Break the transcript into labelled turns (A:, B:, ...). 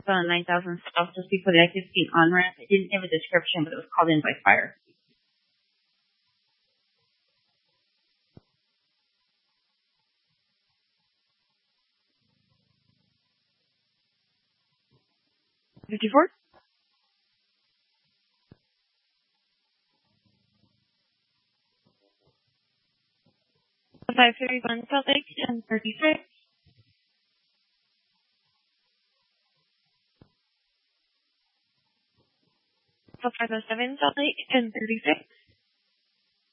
A: 9,000 south just before the I-15 on-ramp. It didn't give a description, but it was called in by fire. $54? 531 Salt Lake and 36. 507 Salt Lake and 36.